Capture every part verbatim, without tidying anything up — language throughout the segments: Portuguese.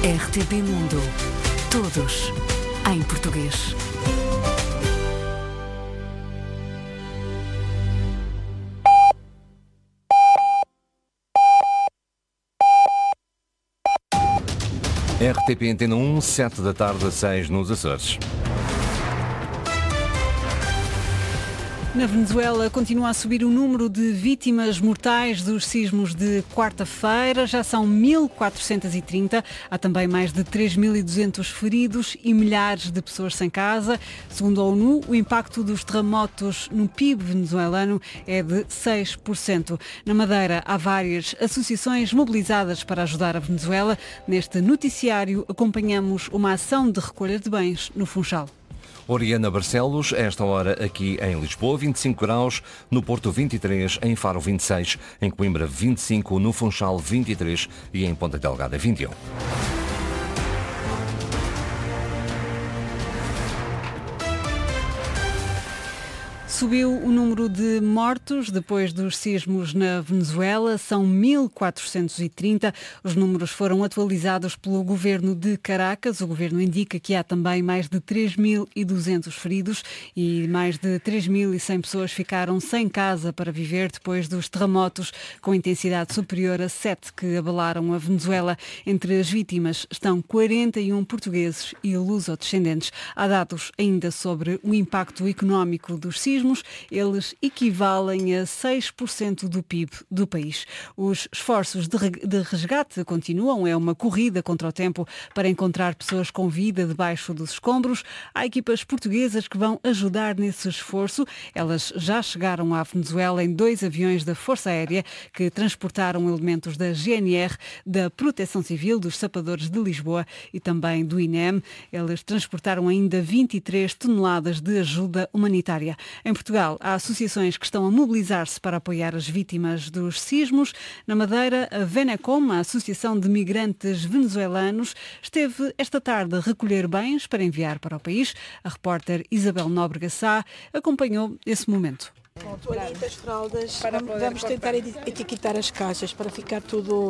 R T P Mundo. Todos em português. R T P Antena um, sete da tarde a seis nos Açores. Na Venezuela continua a subir o número de vítimas mortais dos sismos de quarta-feira. Já são mil quatrocentos e trinta. Há também mais de três mil e duzentos feridos e milhares de pessoas sem casa. Segundo a ONU, o impacto dos terremotos no P I B venezuelano é de seis por cento. Na Madeira há várias associações mobilizadas para ajudar a Venezuela. Neste noticiário acompanhamos uma ação de recolha de bens no Funchal. Oriana Barcelos, esta hora aqui em Lisboa, vinte e cinco graus, no Porto vinte e três, em Faro vinte e seis, em Coimbra vinte e cinco, no Funchal vinte e três e em Ponta Delgada vinte e um. Subiu o número de mortos depois dos sismos na Venezuela, são mil quatrocentos e trinta. Os números foram atualizados pelo governo de Caracas. O governo indica que há também mais de três mil e duzentos feridos e mais de três mil e cem pessoas ficaram sem casa para viver depois dos terremotos com intensidade superior a sete que abalaram a Venezuela. Entre as vítimas estão quarenta e um portugueses e lusodescendentes. Há dados ainda sobre o impacto económico dos sismos. Eles equivalem a seis por cento do P I B do país. Os esforços de resgate continuam. É uma corrida contra o tempo para encontrar pessoas com vida debaixo dos escombros. Há equipas portuguesas que vão ajudar nesse esforço. Elas já chegaram à Venezuela em dois aviões da Força Aérea que transportaram elementos da G N R, da Proteção Civil, dos Sapadores de Lisboa e também do I N E M. Eles transportaram ainda vinte e três toneladas de ajuda humanitária. Em Portugal, há associações que estão a mobilizar-se para apoiar as vítimas dos sismos. Na Madeira, a Venecom, a Associação de Migrantes Venezuelanos, esteve esta tarde a recolher bens para enviar para o país. A repórter Isabel Nóbrega Sá acompanhou esse momento. Com toalhitas, fraldas, vamos, vamos tentar etiquetar as caixas para ficar tudo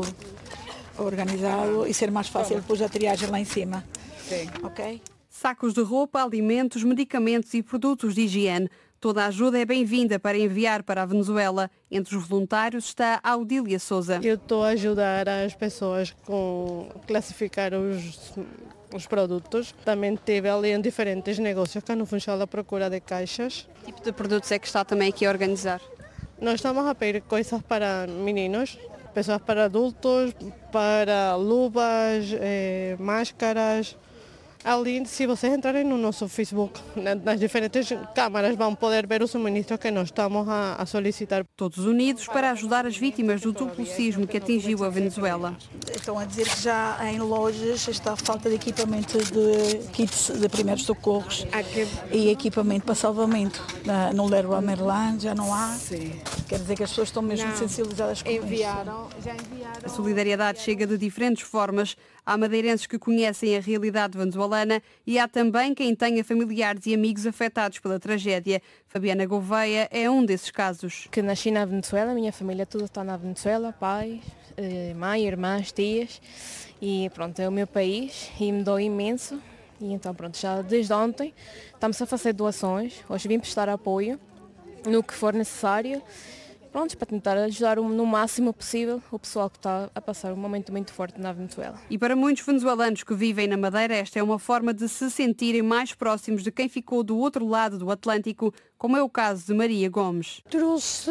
organizado e ser mais fácil depois a triagem lá em cima. Sim. Ok? Sacos de roupa, alimentos, medicamentos e produtos de higiene. Toda a ajuda é bem-vinda para enviar para a Venezuela. Entre os voluntários está a Audília Souza. Eu estou a ajudar as pessoas com classificar os, os produtos. Também tive ali em diferentes negócios cá no Funchal à procura de caixas. Que tipo de produtos é que está também aqui a organizar? Nós estamos a pedir coisas para meninos, pessoas para adultos, para luvas, eh, máscaras. Ali, se vocês entrarem no nosso Facebook, nas diferentes câmaras vão poder ver os suministros que nós estamos a, a solicitar. Todos unidos para ajudar as vítimas do duplo sismo que atingiu a Venezuela. Estão a dizer que já em lojas está a falta de equipamento de kits de primeiros socorros e equipamento para salvamento. No Leroy Merlin já não há. Sim. Quer dizer que as pessoas estão mesmo não. sensibilizadas com enviaram, isso. Já enviaram. A solidariedade chega de diferentes formas. Há madeirenses que conhecem a realidade venezuelana e há também quem tenha familiares e amigos afetados pela tragédia. Fabiana Gouveia é um desses casos. Que nasci na Venezuela, minha família toda está na Venezuela, pai, mãe, irmãs, tias. E pronto, é o meu país e me dói imenso. E então pronto, já desde ontem estamos a fazer doações. Hoje vim prestar apoio no que for necessário. Prontos, para tentar ajudar no máximo possível o pessoal que está a passar um momento muito forte na Venezuela. E para muitos venezuelanos que vivem na Madeira, esta é uma forma de se sentirem mais próximos de quem ficou do outro lado do Atlântico, como é o caso de Maria Gomes. Trouxe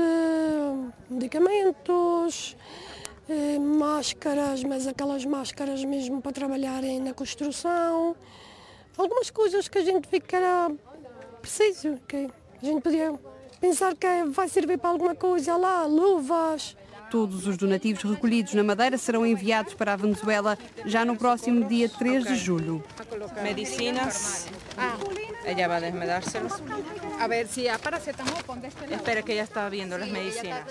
medicamentos, máscaras, mas aquelas máscaras mesmo para trabalharem na construção, algumas coisas que a gente vê que era preciso, que a gente podia pensar que vai servir para alguma coisa lá, luvas. Todos os donativos recolhidos na Madeira serão enviados para a Venezuela já no próximo dia três de julho. Medicinas. Ah, Ella va a desmedárselos. A ver si a paracetamol, ponte este lado. Espera que ella está viendo las medicinas.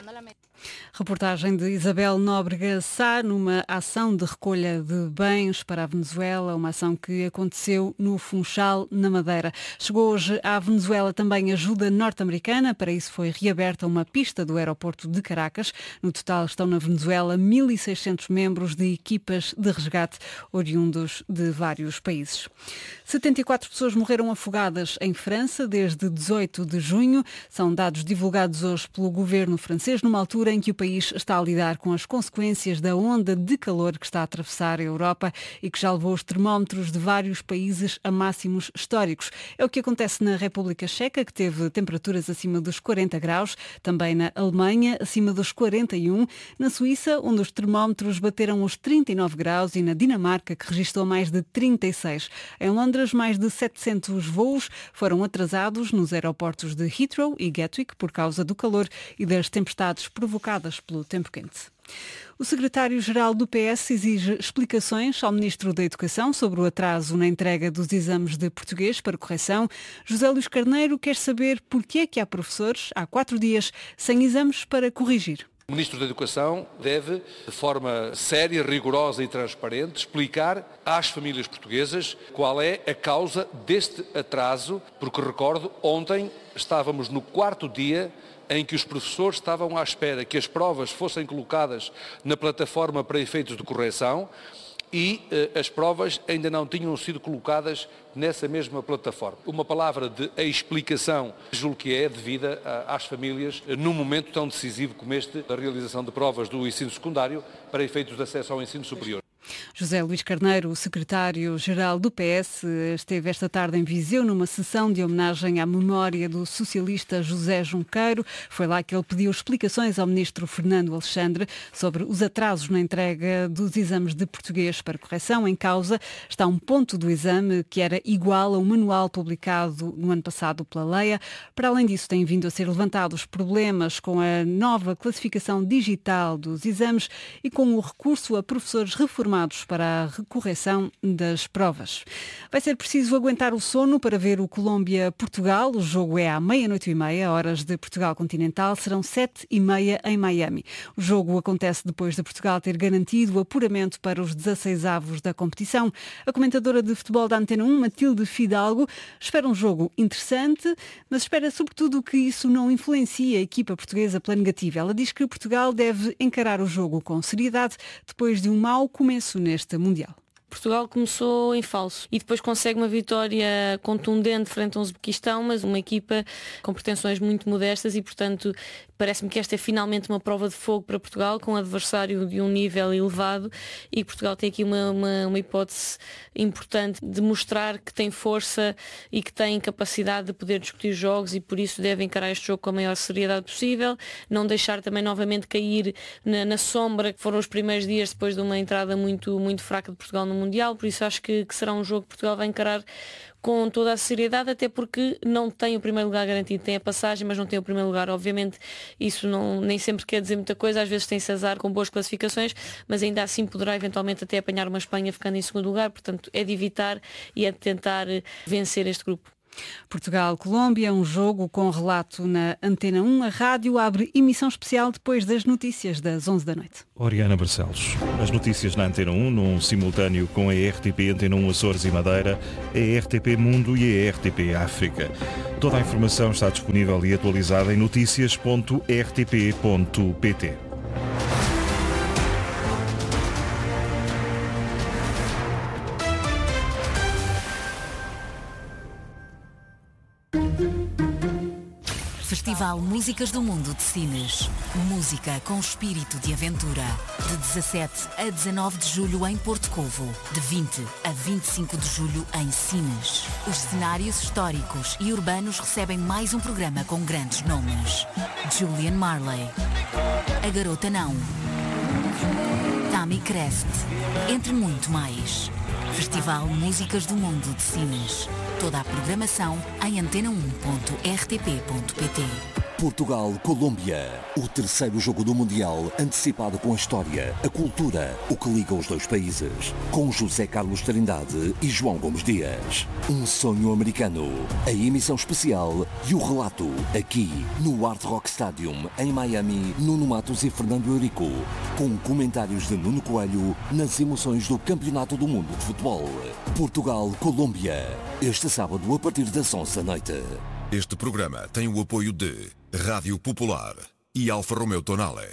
Reportagem de Isabel Nóbrega Sá numa ação de recolha de bens para a Venezuela, uma ação que aconteceu no Funchal, na Madeira. Chegou hoje à Venezuela também ajuda norte-americana, para isso foi reaberta uma pista do aeroporto de Caracas. No total estão na Venezuela mil e seiscentos membros de equipas de resgate oriundos de vários países. setenta e quatro pessoas morreram afogadas em França desde dezoito de junho. São dados divulgados hoje pelo governo francês, numa altura em que o país está a lidar com as consequências da onda de calor que está a atravessar a Europa e que já levou os termómetros de vários países a máximos históricos. É o que acontece na República Checa, que teve temperaturas acima dos quarenta graus, também na Alemanha, acima dos quarenta e um, na Suíça, onde os termómetros bateram os trinta e nove graus, e na Dinamarca, que registrou mais de trinta e seis. Em Londres, mais de setecentos voos foram atrasados nos aeroportos de Heathrow e Gatwick por causa do calor e das tempestades provocadas pelo tempo quente. O secretário-geral do P S exige explicações ao Ministro da Educação sobre o atraso na entrega dos exames de português para correção. José Luís Carneiro quer saber porquê é que há professores, há quatro dias, sem exames para corrigir. O Ministro da Educação deve, de forma séria, rigorosa e transparente, explicar às famílias portuguesas qual é a causa deste atraso, porque, recordo, ontem estávamos no quarto dia em que os professores estavam à espera que as provas fossem colocadas na plataforma para efeitos de correção e eh, as provas ainda não tinham sido colocadas nessa mesma plataforma. Uma palavra de explicação, julgo que é devida a, às famílias num momento tão decisivo como este, da realização de provas do ensino secundário para efeitos de acesso ao ensino superior. José Luís Carneiro, o secretário-geral do P S, esteve esta tarde em Viseu numa sessão de homenagem à memória do socialista José Junqueiro. Foi lá que ele pediu explicações ao ministro Fernando Alexandre sobre os atrasos na entrega dos exames de português para correção. Em causa está um ponto do exame que era igual ao manual publicado no ano passado pela Leia. Para além disso, têm vindo a ser levantados problemas com a nova classificação digital dos exames e com o recurso a professores reformados para a correção das provas. Vai ser preciso aguentar o sono para ver o Colômbia-Portugal. O jogo é à meia-noite e meia, horas de Portugal continental. Serão sete e meia em Miami. O jogo acontece depois de Portugal ter garantido o apuramento para os dezasseis avos da competição. A comentadora de futebol da Antena um, Matilde Fidalgo, espera um jogo interessante, mas espera sobretudo que isso não influencie a equipa portuguesa pela negativa. Ela diz que Portugal deve encarar o jogo com seriedade depois de um mau começo neste Mundial. Portugal começou em falso e depois consegue uma vitória contundente frente ao Uzbequistão, mas uma equipa com pretensões muito modestas e, portanto, parece-me que esta é finalmente uma prova de fogo para Portugal, com um adversário de um nível elevado, e Portugal tem aqui uma, uma, uma hipótese importante de mostrar que tem força e que tem capacidade de poder discutir jogos, e por isso deve encarar este jogo com a maior seriedade possível, não deixar também novamente cair na, na sombra que foram os primeiros dias depois de uma entrada muito, muito fraca de Portugal no Mundial. Por isso acho que, que será um jogo que Portugal vai encarar com toda a seriedade, até porque não tem o primeiro lugar garantido, tem a passagem, mas não tem o primeiro lugar. Obviamente isso não, nem sempre quer dizer muita coisa, às vezes tem-se azar com boas classificações, mas ainda assim poderá eventualmente até apanhar uma Espanha ficando em segundo lugar, portanto é de evitar e é de tentar vencer este grupo. Portugal-Colômbia, um jogo com relato na Antena um. A rádio abre emissão especial depois das notícias das onze da noite. Oriana Barcelos. As notícias na Antena um, num simultâneo com a R T P Antena um Açores e Madeira, a R T P Mundo e a R T P África. Toda a informação está disponível e atualizada em notícias ponto r t p ponto p t. Festival Músicas do Mundo de Sines. Música com espírito de aventura. De dezassete a dezanove de julho em Porto Covo. De vinte a vinte e cinco de julho em Sines. Os cenários históricos e urbanos recebem mais um programa com grandes nomes. Julian Marley. A Garota Não. Tammy Crest. Entre muito mais. Festival Músicas do Mundo de Sines. Toda a programação em antena um ponto r t p ponto p t. Portugal-Colômbia. O terceiro jogo do Mundial, antecipado com a história, a cultura, o que liga os dois países. Com José Carlos Trindade e João Gomes Dias. Um sonho americano. A emissão especial e o relato. Aqui, no Hard Rock Stadium, em Miami, Nuno Matos e Fernando Eurico. Com comentários de Nuno Coelho nas emoções do Campeonato do Mundo de Futebol. Portugal-Colômbia. Este sábado, a partir das onze da noite. Este programa tem o apoio de Rádio Popular e Alfa Romeo Tonale.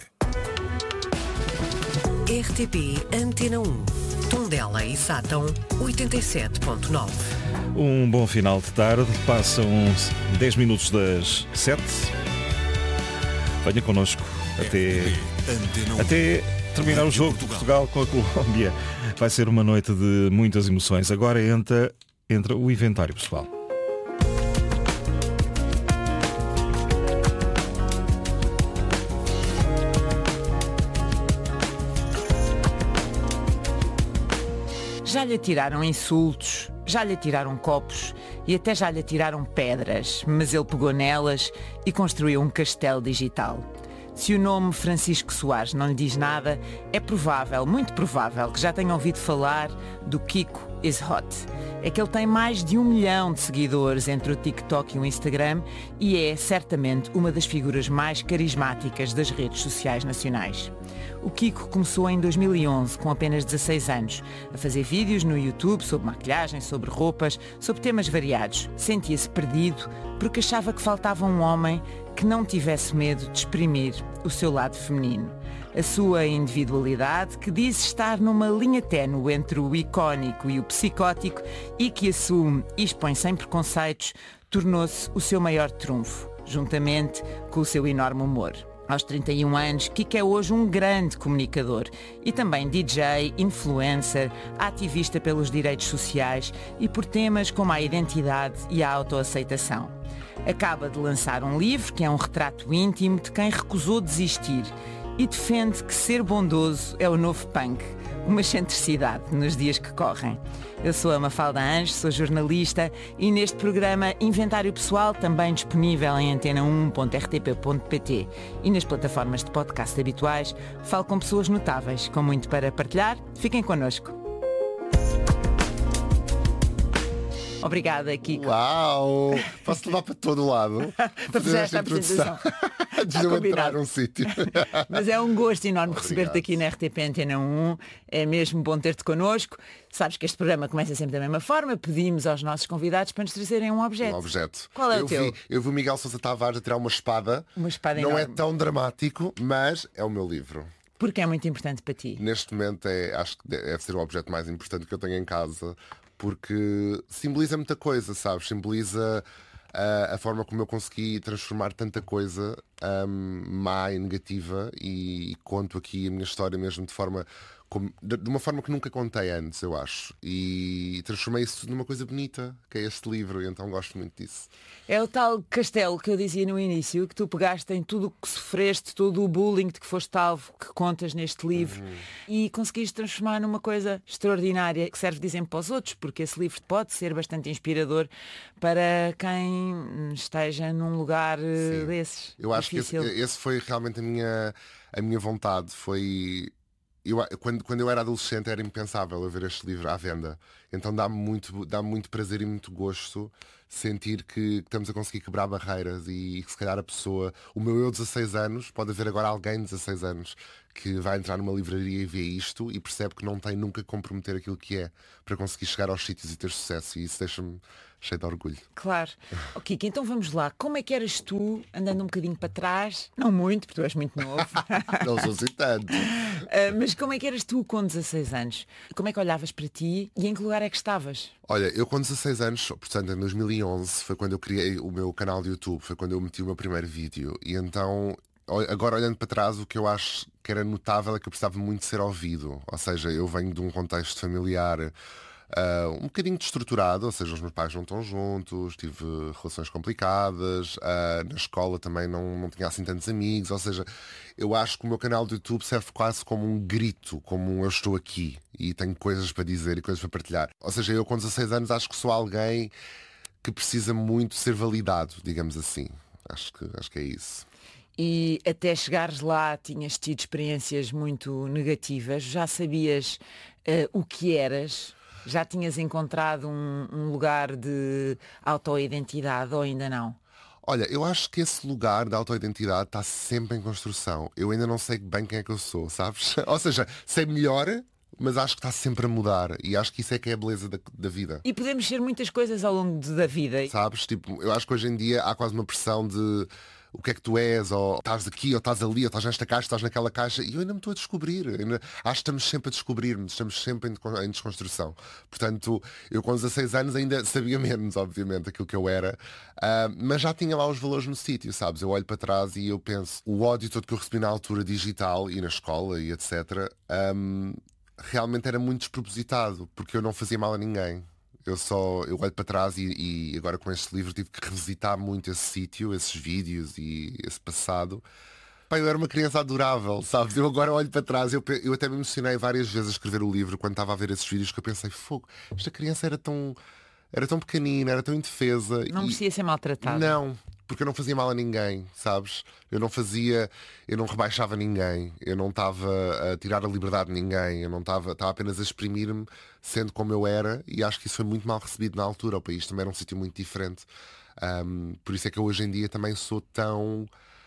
R T P Antena um, Tondela e Sátão, oitenta e sete ponto nove. Um bom final de tarde, passam dez minutos das sete. Venha connosco até, até terminar o jogo de Portugal com a Colômbia. Vai ser uma noite de muitas emoções. Agora entra, entra o inventário pessoal. Já lhe atiraram insultos, já lhe atiraram copos e até já lhe atiraram pedras, mas ele pegou nelas e construiu um castelo digital. Se o nome Francisco Soares não lhe diz nada, é provável, muito provável, que já tenha ouvido falar do Kiko is Hot. É que ele tem mais de um milhão de seguidores entre o TikTok e o Instagram e é, certamente, uma das figuras mais carismáticas das redes sociais nacionais. O Kiko começou em dois mil e onze, com apenas dezasseis anos, a fazer vídeos no YouTube sobre maquilhagem, sobre roupas, sobre temas variados. Sentia-se perdido porque achava que faltava um homem que não tivesse medo de exprimir o seu lado feminino. A sua individualidade, que diz estar numa linha ténue entre o icónico e o psicótico e que assume e expõe sem preconceitos, tornou-se o seu maior trunfo, juntamente com o seu enorme humor. Aos trinta e um anos, Kiko é hoje um grande comunicador e também D J, influencer, ativista pelos direitos sociais e por temas como a identidade e a autoaceitação. Acaba de lançar um livro que é um retrato íntimo de quem recusou desistir e defende que ser bondoso é o novo punk, uma excentricidade nos dias que correm. Eu sou a Mafalda Anjos, sou jornalista e neste programa Inventário Pessoal, também disponível em antena um ponto r t p ponto p t e nas plataformas de podcast habituais, falo com pessoas notáveis, com muito para partilhar. Fiquem connosco. Obrigada, Kiko. Uau! Posso levar para todo lado? Para fazer esta apresentação. Antes de eu entrar num sítio. Mas é um gosto enorme Obrigado. receber-te aqui na R T P Antena um. É mesmo bom ter-te connosco. Sabes que este programa começa sempre da mesma forma. Pedimos aos nossos convidados para nos trazerem um objeto. Um objeto. Qual é eu o teu? Vi, eu vi o Miguel Sousa Tavares a tirar uma espada. Uma espada Não enorme. é tão dramático, mas é o meu livro. Porque é muito importante para ti. Neste momento é, acho que deve ser o objeto mais importante que eu tenho em casa. Porque simboliza muita coisa, sabes? Simboliza uh, a forma como eu consegui transformar tanta coisa um, má e negativa e, e conto aqui a minha história mesmo de forma como, de, de uma forma que nunca contei antes, eu acho. E transformei isso numa coisa bonita, que é este livro, e então gosto muito disso. É o tal castelo que eu dizia no início, que tu pegaste em tudo o que sofreste, todo o bullying de que foste alvo, que contas neste livro, uhum. e conseguiste transformar numa coisa extraordinária, que serve de exemplo para os outros, porque esse livro pode ser bastante inspirador para quem esteja num lugar Sim. desses. Eu acho difícil. que esse, esse foi realmente a minha, a minha vontade, foi... Eu, quando, quando eu era adolescente era impensável eu ver este livro à venda. Então dá-me muito, dá-me muito prazer e muito gosto sentir que, que estamos a conseguir quebrar barreiras e que se calhar a pessoa, o meu eu de dezasseis anos, pode haver agora alguém de dezasseis anos que vai entrar numa livraria e vê isto e percebe que não tem nunca que comprometer aquilo que é para conseguir chegar aos sítios e ter sucesso, e isso deixa-me cheio de orgulho. Claro. Oh, Kiko, então vamos lá. Como é que eras tu, andando um bocadinho para trás? Não muito, porque tu és muito novo. Não sou assim tanto. Uh, mas como é que eras tu com dezasseis anos? Como é que olhavas para ti e em que lugar é que estavas? Olha, eu com dezasseis anos, portanto em dois mil e onze, foi quando eu criei o meu canal de YouTube, foi quando eu meti o meu primeiro vídeo. E então, agora olhando para trás, o que eu acho que era notável é que eu precisava muito de ser ouvido. Ou seja, eu venho de um contexto familiar Uh, um bocadinho destruturado, ou seja, os meus pais não estão juntos, tive relações complicadas, uh, na escola também não, não tinha assim tantos amigos, ou seja, eu acho que o meu canal do YouTube serve quase como um grito, como um eu estou aqui e tenho coisas para dizer e coisas para partilhar. Ou seja, eu com dezasseis anos acho que sou alguém que precisa muito ser validado, digamos assim. Acho que, acho que é isso. E até chegares lá tinhas tido experiências muito negativas, já sabias uh, o que eras? Já tinhas encontrado um, um lugar de autoidentidade ou ainda não? Olha, eu acho que esse lugar da autoidentidade está sempre em construção. Eu ainda não sei bem quem é que eu sou, sabes? Ou seja, sei melhor, mas acho que está sempre a mudar. E acho que isso é que é a beleza da, da vida. E podemos ser muitas coisas ao longo de, da vida. Sabes? Tipo, eu acho que hoje em dia há quase uma pressão de o que é que tu és, ou estás aqui, ou estás ali, ou estás nesta caixa, estás naquela caixa, e eu ainda me estou a descobrir. Ainda, acho que estamos sempre a descobrir-nos, estamos sempre em, em desconstrução. Portanto, eu com dezasseis anos ainda sabia menos, obviamente, aquilo que eu era, uh, mas já tinha lá os valores no sítio, sabes? Eu olho para trás e eu penso, o ódio todo que eu recebi na altura digital e na escola e etcétera, um, realmente era muito despropositado, porque eu não fazia mal a ninguém. Eu só eu olho para trás e, e agora com este livro tive que revisitar muito esse sítio, esses vídeos e esse passado. Pá, eu era uma criança adorável, sabes? Eu agora olho para trás, eu, eu até me emocionei várias vezes a escrever o livro quando estava a ver esses vídeos, que eu pensei, fogo, esta criança era tão, era tão pequenina, era tão indefesa. Não merecia ser maltratada. Não, porque eu não fazia mal a ninguém, sabes? Eu não fazia, eu não rebaixava ninguém, eu não estava a tirar a liberdade de ninguém, eu não estava, estava apenas a exprimir-me sendo como eu era, e acho que isso foi muito mal recebido na altura. O país também era um sítio muito diferente. Um, por isso é que eu hoje em dia também sou tão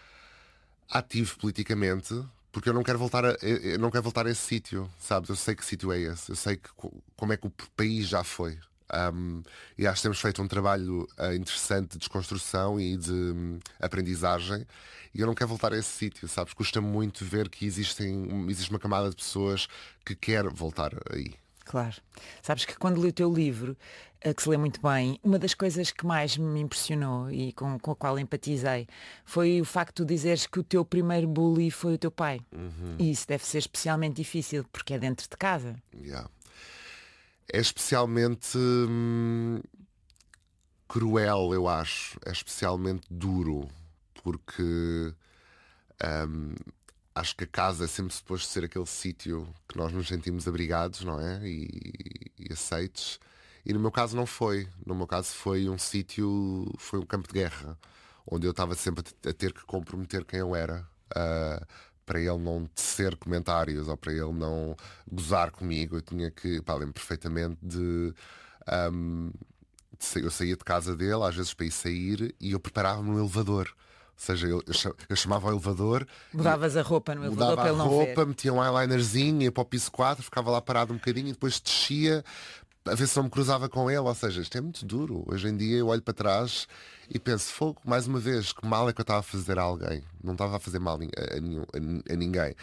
ativo politicamente, porque eu não quero voltar a, eu não quero voltar a esse sítio, sabes? Eu sei que sítio é esse, eu sei que, como é que o país já foi. Um, e acho que temos feito um trabalho uh, interessante de desconstrução e de um, aprendizagem, e eu não quero voltar a esse sítio, sabes? Custa muito ver que existem, existe uma camada de pessoas que quer voltar aí. Claro. Sabes que quando li o teu livro, uh, que se lê muito bem, uma das coisas que mais me impressionou e com, com a qual empatizei foi o facto de dizeres que o teu primeiro bully foi o teu pai. Uhum. E isso deve ser especialmente difícil, porque é dentro de casa. Yeah. É especialmente hum, cruel, eu acho. É especialmente duro, porque hum, acho que a casa é sempre suposto ser aquele sítio que nós nos sentimos abrigados, não é? E, e aceites. E no meu caso não foi. No meu caso foi um sítio, foi um campo de guerra, onde eu estava sempre a ter que comprometer quem eu era. Uh, para ele não tecer comentários ou para ele não gozar comigo. Eu tinha que, pá, lembro perfeitamente de, um, de eu saía de casa dele às vezes para ir sair e eu preparava-me no elevador. Ou seja, eu, eu chamava o elevador, mudavas a roupa no elevador para ele não ver, mudava a roupa, metia um eyelinerzinho, ia para o piso quatro, ficava lá parado um bocadinho e depois descia a ver se não me cruzava com ele. Ou seja, isto é muito duro. Hoje em dia eu olho para trás e penso, fogo, mais uma vez, que mal é que eu estava a fazer a alguém. Não estava a fazer mal a, a, a ninguém.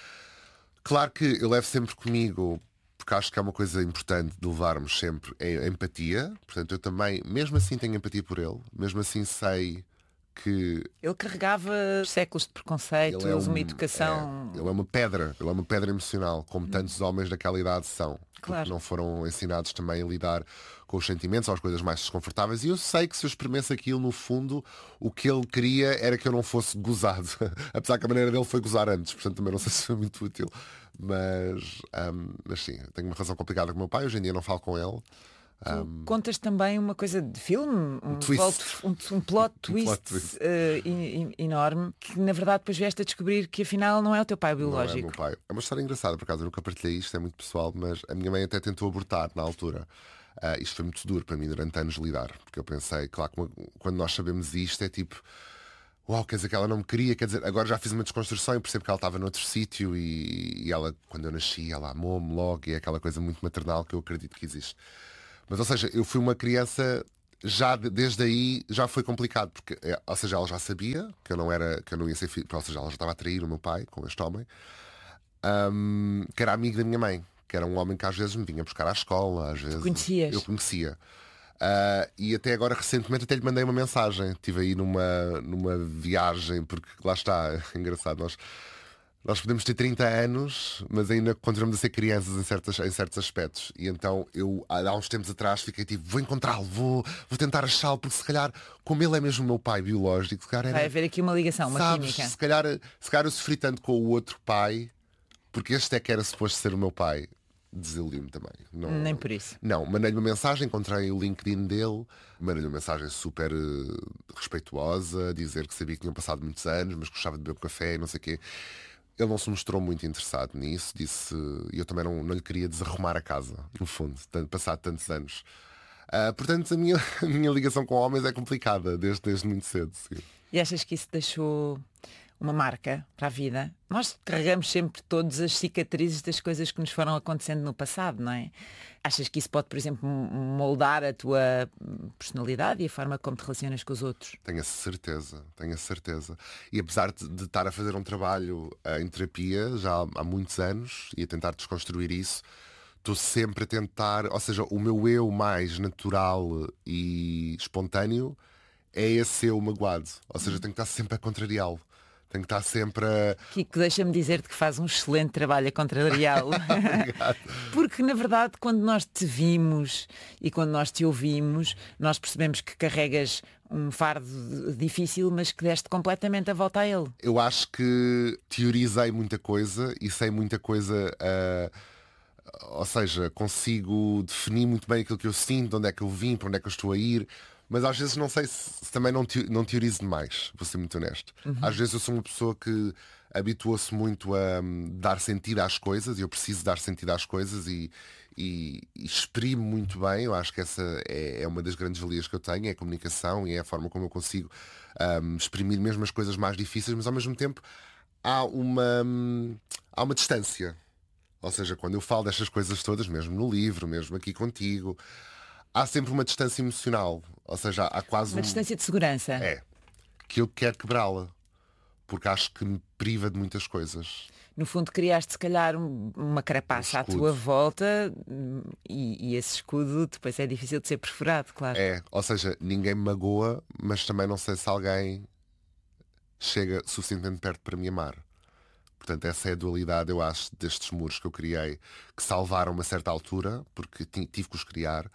Claro que eu levo sempre comigo, porque acho que é uma coisa importante de levarmos sempre, é a empatia. Portanto, eu também, mesmo assim, tenho empatia por ele. Mesmo assim sei que... Ele carregava séculos de preconceitos, é um, uma educação... É, ele é uma pedra, ele é uma pedra emocional, como tantos homens daquela idade são. Claro. Porque não foram ensinados também a lidar com os sentimentos ou as coisas mais desconfortáveis. E eu sei que se eu experimesse aquilo, no fundo, o que ele queria era que eu não fosse gozado. Apesar que a maneira dele foi gozar antes, portanto também não sei se foi muito útil. Mas, um, mas sim, tenho uma relação complicada com o meu pai, hoje em dia não falo com ele. Um, contas também uma coisa de filme, um, um, twist. Plot, um, um plot twist, um plot twist. Uh, in, in, enorme, que na verdade depois vieste a descobrir que afinal não é o teu pai biológico. Não é o meu pai. É uma história engraçada, por acaso eu nunca partilhei isto, é muito pessoal, mas a minha mãe até tentou abortar na altura. Uh, isto foi muito duro para mim durante anos lidar, porque eu pensei, claro, quando nós sabemos isto é tipo, uau, quer dizer que ela não me queria, quer dizer, agora já fiz uma desconstrução e percebo que ela estava noutro sítio e, e ela, quando eu nasci, ela amou-me logo e é aquela coisa muito maternal que eu acredito que existe. Mas, ou seja, eu fui uma criança, já desde aí já foi complicado, porque, ou seja, ela já sabia que eu não era, que eu não ia ser filho, ou seja, ela já estava a trair o meu pai com este homem, um, que era amigo da minha mãe, que era um homem que às vezes me vinha buscar à escola, às vezes. Conhecias? Eu conhecia. Uh, e até agora recentemente até lhe mandei uma mensagem. Estive aí numa, numa viagem, porque lá está, é engraçado, nós. Nós podemos ter trinta anos, mas ainda continuamos a ser crianças em certos, em certos aspectos. E então eu, há uns tempos atrás, fiquei tipo, vou encontrá-lo, vou, vou tentar achá-lo, porque se calhar, como ele é mesmo o meu pai biológico, se calhar era, vai haver aqui uma ligação, uma sabes, química. Se calhar, se calhar eu sofri tanto com o outro pai, porque este é que era suposto ser o meu pai desiludiu-me também. Não, Nem por isso. Não, mandei-lhe uma mensagem, encontrei o LinkedIn dele, mandei-lhe uma mensagem super uh, respeituosa, dizer que sabia que tinham passado muitos anos, mas gostava de beber um café e não sei o quê. Ele não se mostrou muito interessado nisso, disse, e eu também não, não lhe queria desarrumar a casa, no fundo, tanto, passado tantos anos. Uh, portanto, a minha, a minha ligação com homens é complicada, desde, desde muito cedo. Sim. E achas que isso deixou uma marca para a vida? Nós carregamos sempre todas as cicatrizes das coisas que nos foram acontecendo no passado, não é? Achas que isso pode, por exemplo, moldar a tua personalidade e a forma como te relacionas com os outros? Tenho a certeza, tenho a certeza. E apesar de, de estar a fazer um trabalho uh, em terapia já há, há muitos anos e a tentar desconstruir isso, estou sempre a tentar, ou seja, o meu eu mais natural e espontâneo é esse eu magoado. Ou seja, eu tenho que estar sempre a contrariá-lo. Tenho que estar sempre a... Kiko, deixa-me dizer-te que faz um excelente trabalho a contrariá-lo. Porque, na verdade, quando nós te vimos e quando nós te ouvimos, nós percebemos que carregas um fardo difícil, mas que deste completamente a volta a ele. Eu acho que teorizei muita coisa e sei muita coisa... Uh... Ou seja, consigo definir muito bem aquilo que eu sinto, de onde é que eu vim, para onde é que eu estou a ir, mas às vezes não sei se, se também não, te, não teorizo demais, vou ser muito honesto. Uhum. Às vezes eu sou uma pessoa que habituou-se muito a um, dar sentido às coisas, e eu preciso dar sentido às coisas e, e, e exprimo muito bem. Eu acho que essa é, é uma das grandes valias que eu tenho, é a comunicação e é a forma como eu consigo um, exprimir mesmo as coisas mais difíceis, mas ao mesmo tempo há uma, um, há uma distância. Ou seja, quando eu falo destas coisas todas, mesmo no livro, mesmo aqui contigo, há sempre uma distância emocional. Ou seja, há quase uma um... distância de segurança. É. Que eu quero quebrá-la. Porque acho que me priva de muitas coisas. No fundo, criaste, se calhar, uma carapaça um à tua volta e, e esse escudo depois é difícil de ser perfurado, claro. É. Ou seja, ninguém me magoa, mas também não sei se alguém chega suficientemente perto para me amar. Portanto, essa é a dualidade, eu acho, destes muros que eu criei, que salvaram uma certa altura, porque tive que os criar.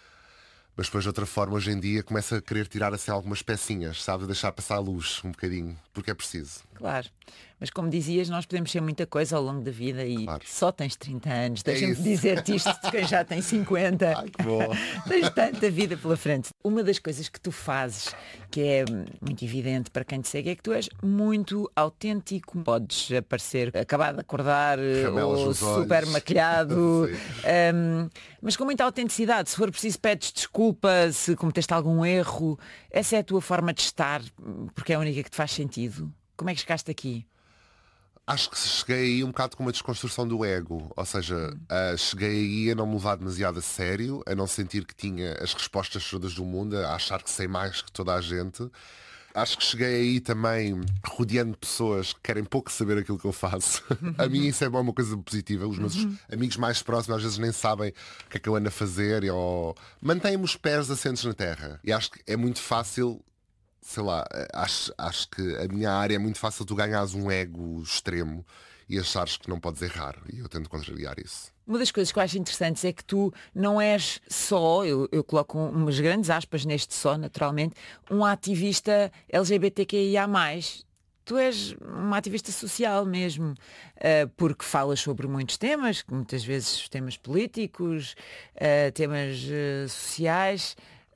Mas depois, de outra forma, hoje em dia, começo a querer tirar assim algumas pecinhas, sabe? Deixar passar a luz um bocadinho, porque é preciso. Claro. Mas como dizias, nós podemos ser muita coisa ao longo da vida e claro. Só tens trinta anos. Deixa-me é dizer-te isto de quem já tem cinquenta. Ai, que bom. Tens tanta vida pela frente. Uma das coisas que tu fazes, que é muito evidente para quem te segue, é que tu és muito autêntico. Podes aparecer acabado de acordar Ramelas ou super olhos. Maquilhado, um, mas com muita autenticidade. Se for preciso, pedes desculpa se cometeste algum erro. Essa é a tua forma de estar, porque é a única que te faz sentido. Como é que chegaste aqui? Acho que cheguei aí um bocado com uma desconstrução do ego. Ou seja, uh, cheguei aí a não me levar demasiado a sério, a não sentir que tinha as respostas todas do mundo, a achar que sei mais que toda a gente. Acho que cheguei aí também rodeando de pessoas que querem pouco saber aquilo que eu faço. A mim isso é uma coisa positiva. Os meus uhum. amigos mais próximos às vezes nem sabem o que é que eu ando a fazer. Ou... Mantém-me os pés assentes na terra. E acho que é muito fácil... Sei lá, acho, acho que a minha área é muito fácil tu ganhares um ego extremo e achares que não podes errar. E eu tento contrariar isso. Uma das coisas que eu acho interessantes é que tu não és só, eu, eu coloco umas grandes aspas neste só, naturalmente, um ativista L G B T Q I A mais. Tu és uma ativista social mesmo, porque falas sobre muitos temas, muitas vezes temas políticos, temas sociais.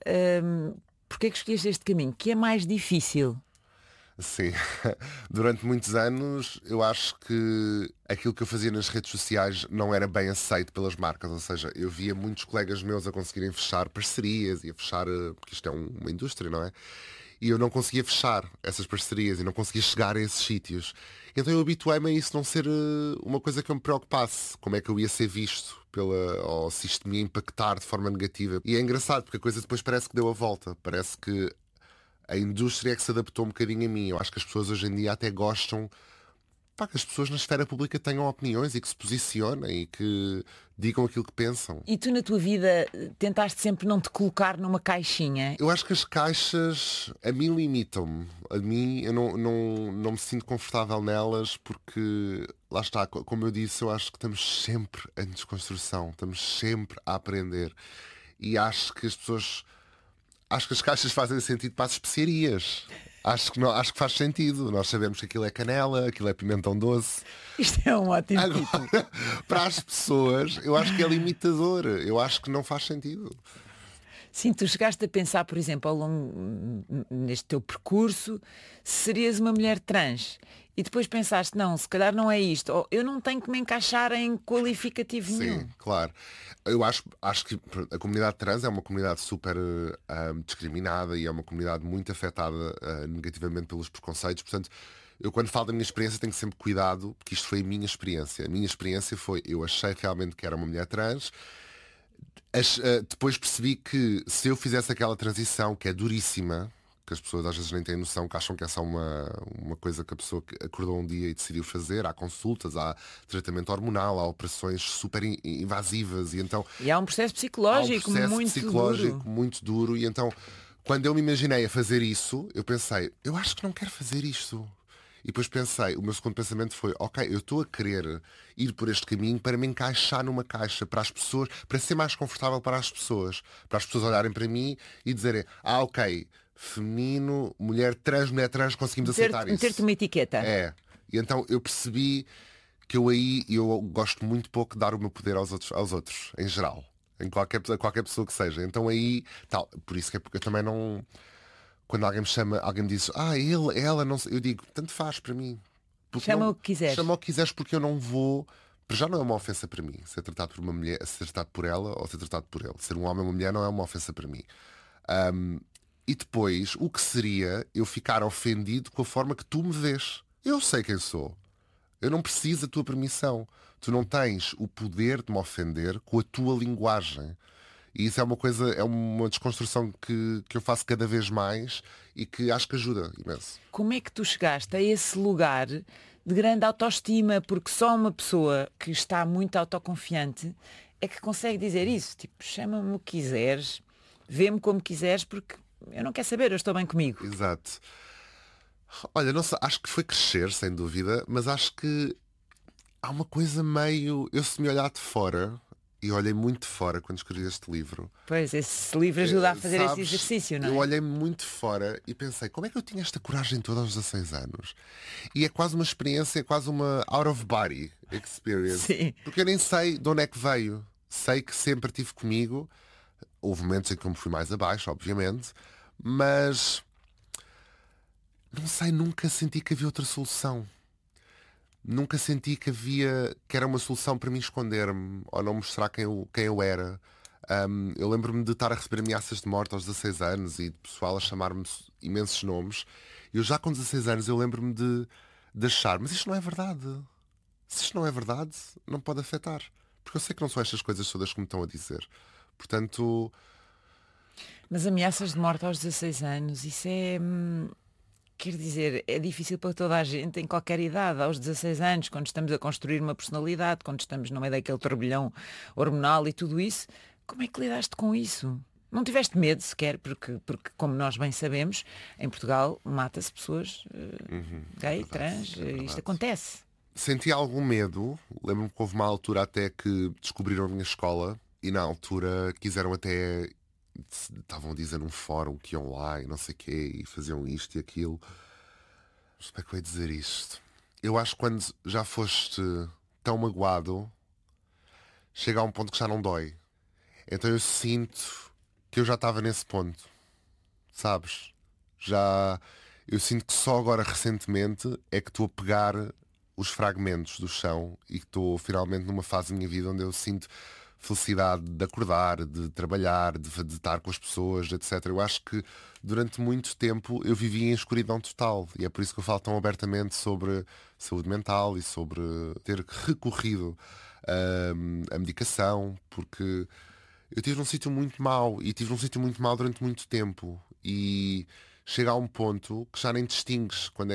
Porquê que escolheste este caminho? Que é mais difícil? Sim. Durante muitos anos eu acho que aquilo que eu fazia nas redes sociais não era bem aceito pelas marcas. Ou seja, eu via muitos colegas meus a conseguirem fechar parcerias e a fechar, porque isto é um, uma indústria, não é? E eu não conseguia fechar essas parcerias e não conseguia chegar a esses sítios. Então eu habituei-me a isso não ser uma coisa que eu me preocupasse. Como é que eu ia ser visto? Pela, ou se isto me ia impactar de forma negativa. E é engraçado porque a coisa depois parece que deu a volta. Parece que a indústria é que se adaptou um bocadinho a mim. Eu acho que as pessoas hoje em dia até gostam pá, que as pessoas na esfera pública tenham opiniões e que se posicionem e que digam aquilo que pensam. E tu na tua vida tentaste sempre não te colocar numa caixinha? Eu acho que as caixas a mim limitam-me. A mim eu não, não, não me sinto confortável nelas porque... Lá está, como eu disse, eu acho que estamos sempre em desconstrução, estamos sempre a aprender. E acho que as pessoas, acho que as caixas fazem sentido para as especiarias. Acho que, não, acho que faz sentido. Nós sabemos que aquilo é canela, aquilo é pimentão doce. Isto é um ótimo título. Agora, para as pessoas, eu acho que é limitador. Eu acho que não faz sentido. Sim, tu chegaste a pensar, por exemplo, ao longo neste teu percurso, se serias uma mulher trans. E depois pensaste, não, se calhar não é isto. Ou eu não tenho que me encaixar em qualificativo nenhum. Sim, claro. Eu acho, acho que a comunidade trans é uma comunidade super uh, discriminada e é uma comunidade muito afetada uh, negativamente pelos preconceitos. Portanto, eu quando falo da minha experiência tenho sempre cuidado, porque isto foi a minha experiência. A minha experiência foi, eu achei realmente que era uma mulher trans. As, uh, depois percebi que se eu fizesse aquela transição, que é duríssima, que as pessoas às vezes nem têm noção, que acham que é só uma, uma coisa que a pessoa acordou um dia e decidiu fazer. Há consultas, há tratamento hormonal, há operações super invasivas e então e há um processo psicológico, há um processo muito psicológico duro. muito duro e então quando eu me imaginei a fazer isso, eu pensei, eu acho que não quero fazer isto. E depois pensei, o meu segundo pensamento foi, ok, eu estou a querer ir por este caminho para me encaixar numa caixa, para as pessoas, para ser mais confortável para as pessoas, para as pessoas olharem para mim e dizerem, ah, ok, feminino, mulher trans, mulher trans, conseguimos meter, aceitar isso. Meter-te uma etiqueta. É. E então eu percebi que eu aí, eu gosto muito pouco de dar o meu poder aos outros, aos outros em geral. Em qualquer, qualquer pessoa que seja. Então aí, tal, por isso que é porque eu também não... Quando alguém me chama, alguém me diz, ah, ele, ela, não sei, eu digo, tanto faz para mim. Chama não, o que quiseres. Chama o que quiseres porque eu não vou... Já não é uma ofensa para mim ser tratado por uma mulher, ser tratado por ela ou ser tratado por ele. Ser um homem ou uma mulher não é uma ofensa para mim. Um, e depois, o que seria eu ficar ofendido com a forma que tu me vês? Eu sei quem sou. Eu não preciso da tua permissão. Tu não tens o poder de me ofender com a tua linguagem. E isso é uma coisa, é uma desconstrução que, que eu faço cada vez mais e que acho que ajuda imenso. Como é que tu chegaste a esse lugar de grande autoestima? Porque só uma pessoa que está muito autoconfiante é que consegue dizer isso. Tipo, chama-me o que quiseres, vê-me como quiseres, porque eu não quero saber, eu estou bem comigo. Exato. Olha, não sei, acho que foi crescer, sem dúvida, mas acho que há uma coisa meio... Eu se me olhar de fora... E olhei muito de fora quando escrevi este livro. Pois, esse livro ajuda a fazer Sabes, esse exercício, não é? Eu olhei muito de fora e pensei, como é que eu tinha esta coragem toda aos dezasseis anos? E é quase uma experiência, é quase uma out of body experience. Sim. Porque eu nem sei de onde é que veio. Sei que sempre tive comigo. Houve momentos em que eu me fui mais abaixo, obviamente. Mas não sei, nunca senti que havia outra solução. Nunca senti que havia, que era uma solução para mim esconder-me ou não mostrar quem eu, quem eu era. Um, eu lembro-me de estar a receber ameaças de morte aos dezasseis anos e de pessoal a chamar-me imensos nomes. E eu já com dezasseis anos eu lembro-me de, de achar, mas isto não é verdade. Se isto não é verdade, não pode afetar. Porque eu sei que não são estas coisas todas que me estão a dizer. Portanto... Mas ameaças de morte aos dezasseis anos, isso é... Hum... Quer dizer, é difícil para toda a gente em qualquer idade, aos dezasseis anos, quando estamos a construir uma personalidade, quando estamos no meio daquele turbilhão hormonal e tudo isso. Como é que lidaste com isso? Não tiveste medo sequer, porque, porque como nós bem sabemos, em Portugal mata-se pessoas uh, uhum, gay, é trans, é isto acontece. Senti algum medo, lembro-me que houve uma altura até que descobriram a minha escola e na altura quiseram até... Estavam a dizer num fórum que iam lá e não sei o quê e faziam isto e aquilo. Como é que eu ia dizer isto? Eu acho que quando já foste tão magoado, chega a um ponto que já não dói. Então eu sinto que eu já estava nesse ponto. Sabes? Já... Eu sinto que só agora recentemente é que estou a pegar os fragmentos do chão e que estou finalmente numa fase da minha vida onde eu sinto felicidade de acordar, de trabalhar, de, de estar com as pessoas, etcétera. Eu acho que durante muito tempo eu vivi em escuridão total e é por isso que eu falo tão abertamente sobre saúde mental e sobre ter recorrido um, à medicação, porque eu estive num sítio muito mau e estive num sítio muito mau durante muito tempo e chega a um ponto que já nem distingues quando é